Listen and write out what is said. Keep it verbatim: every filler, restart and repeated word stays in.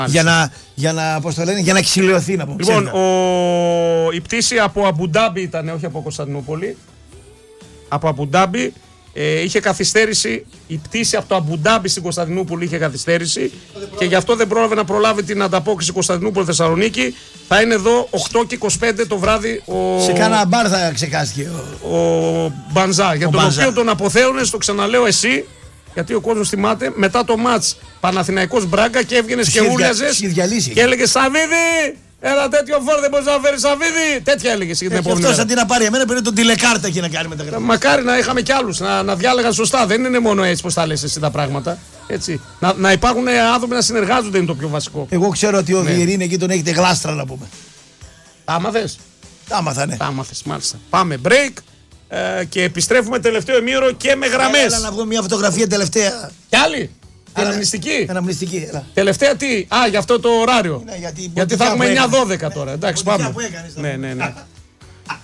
Για να, για να, πώς το λένε, για να ξυλιωθεί να πω. Λοιπόν, ο... η πτήση από Αμπουντάμπι ήταν, όχι από Κωνσταντινούπολη. Από Αμπουντάμπι ε, είχε καθυστέρηση. Η πτήση από το Αμπουντάμπι στην Κωνσταντινούπολη είχε καθυστέρηση και γι' αυτό δεν πρόλαβε να προλάβει την ανταπόκριση Κωνσταντινούπολη-Θεσσαλονίκη. Θα είναι εδώ οκτώ και είκοσι πέντε το βράδυ ο. Σε κάνα μπαρ θα ξεκάστηκε ο, ο Μπανζά. Για ο τον Μπανζά. οποίο τον αποθέωνε, το ξαναλέω εσύ. Γιατί ο κόσμος θυμάται μετά το μάτς Παναθηναϊκός Μπράγκα και έβγαινες και ούλιαζες και έλεγες Σαββίδη! Ένα τέτοιο φόρ δεν μπορείς να φέρεις Σαββίδη! Τέτοια έλεγες για την επόμενη μέρα. Αυτός αντί να πάρει εμένα πήρε τον τηλεκάρτα και να κάνει μεταγραφή. Μακάρι να είχαμε κι άλλους, να, να διάλεγαν σωστά. Δεν είναι μόνο έτσι πως τα λες εσύ τα πράγματα. Έτσι. Να, να υπάρχουν άνθρωποι να συνεργάζονται είναι το πιο βασικό. Εγώ ξέρω ότι ο ναι. Βιερίνη εκεί τον έχετε γλάστρα να πούμε. Τα άμαθες? Τα άμαθα, ναι. Τα άμαθες, μάλιστα. Πάμε break. Ε, και επιστρέφουμε τελευταίο ημίωρο και με γραμμές. Έλα να βγω μια φωτογραφία τελευταία. Κι άλλη. Αναμνηστική. Αναμνηστική, έλα. Τελευταία τι? Α, για αυτό το ωράριο. Είναι, γιατί γιατί θα έχουμε εννιά δώδεκα τώρα. Εντάξει, πάμε. Έκανες, ναι, ναι, ναι.